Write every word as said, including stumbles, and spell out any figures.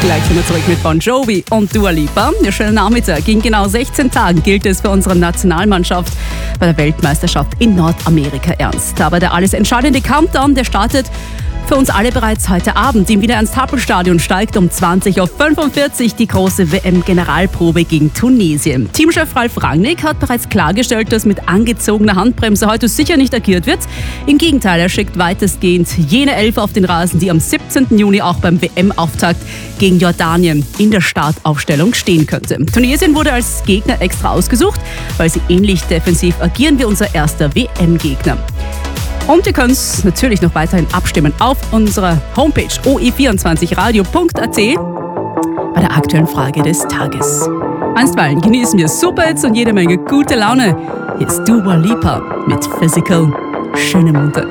Gleich sind wir zurück mit Bon Jovi und Dua Lipa. Ja, schönen Nachmittag. In genau sechzehn Tagen gilt es für unsere Nationalmannschaft bei der Weltmeisterschaft in Nordamerika ernst. Aber der alles entscheidende Countdown, der startet für uns alle bereits heute Abend. Im Wiener-Ernst-Happel-Stadion steigt um zwanzig Uhr fünfundvierzig die große W M-Generalprobe gegen Tunesien. Teamchef Ralf Rangnick hat bereits klargestellt, dass mit angezogener Handbremse heute sicher nicht agiert wird. Im Gegenteil, er schickt weitestgehend jene Elf auf den Rasen, die am siebzehnten Juni auch beim W M-Auftakt gegen Jordanien in der Startaufstellung stehen könnte. Tunesien wurde als Gegner extra ausgesucht, weil sie ähnlich defensiv agieren wie unser erster W M-Gegner. Und ihr könnt natürlich noch weiterhin abstimmen auf unserer Homepage o e vierundzwanzig radio punkt a t bei der aktuellen Frage des Tages. Einstweilen genießen wir Superhits und jede Menge gute Laune. Hier ist Dua Lipa mit Physical. Schönen Montag.